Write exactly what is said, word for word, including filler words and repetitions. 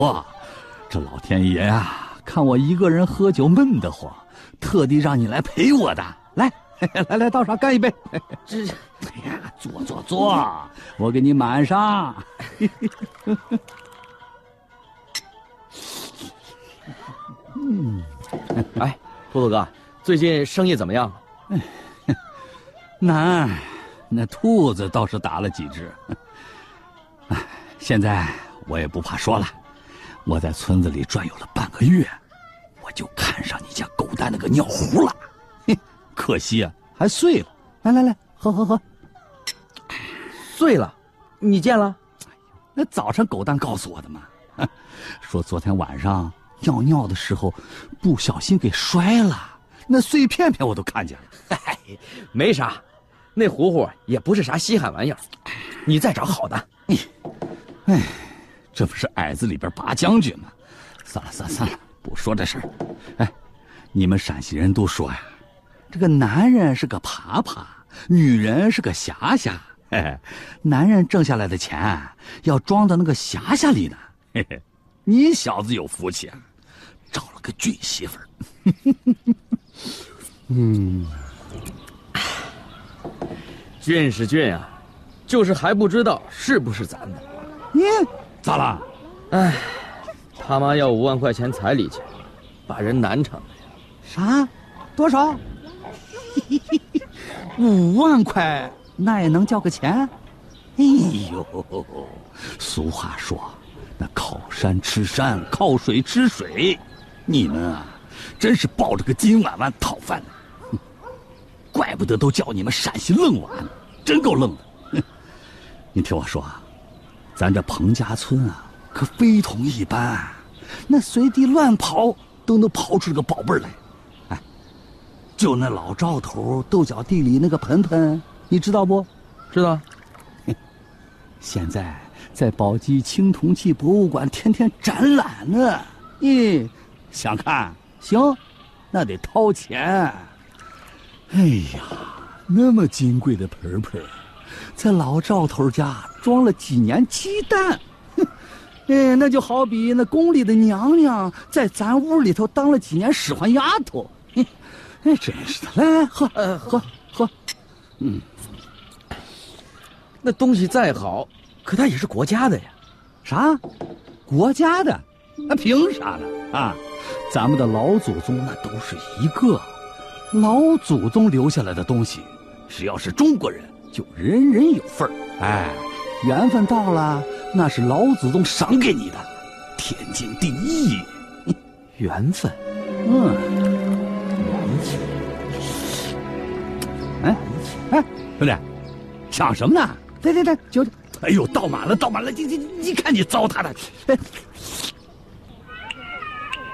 哇，这老天爷呀，看我一个人喝酒闷得慌，特地让你来陪我的。来，来来，倒上干一杯。 这， 哎呀，坐坐坐，我给你满上。 嗯，哎，秃头哥，最近生意怎么样？ 难，那兔子倒是打了几只。哎，现在我也不怕说了，我在村子里转悠了半个月，我就看上你家狗蛋那个尿壶了。嘿，可惜啊，还碎了。来来来，喝喝喝。 碎了？你见了？ 那早上狗蛋告诉我的嘛，说昨天晚上尿尿的时候不小心给摔了，那碎片片我都看见了。 嗨，没啥，那壶壶也不是啥稀罕玩意儿，你再找好的。 你，哎，这不是矮子里边拔将军吗？算了算了算了，不说这事儿。哎，你们陕西人都说呀，这个男人是个耙耙，女人是个匣匣。嘿，男人挣下来的钱要装到那个匣匣里呢。嘿嘿，你小子有福气啊，找了个俊媳妇儿。 嗯，俊是俊啊，就是还不知道是不是咱的。 你咋了？ 哎，他妈要五万块钱彩礼钱，把人难成了呀。 啥？多少？五万块，那也能叫个钱？哎呦，俗话说，那靠山吃山，靠水吃水。你们啊，真是抱着个金碗碗讨饭的，怪不得都叫你们陕西愣娃呢，真够愣的。你听我说啊，咱这彭家村啊，可非同一般，那随地乱跑都能跑出个宝贝来。哎，就那老赵头豆角地里那个盆盆，你知道不？ 知道。 现在在宝鸡青铜器博物馆天天展览呢。咦，想看？行，那得掏钱。哎呀，那么金贵的盆盆，在老赵头家装了几年鸡蛋，哎，那就好比那宫里的娘娘在咱屋里头当了几年使唤丫头。哎，真是的，来来喝，呃，喝喝。嗯， 那东西再好，可它也是国家的呀。 啥？国家的？那凭啥呢？啊，咱们的老祖宗那都是一个，老祖宗留下来的东西，只要是中国人，就人人有份儿。哎，缘分到了，那是老祖宗赏给你的，天经地义。 缘分。 嗯。哎哎，兄弟，想什么呢？来来来，酒。哎呦，倒满了，倒满了！你你你看你糟蹋的。哎。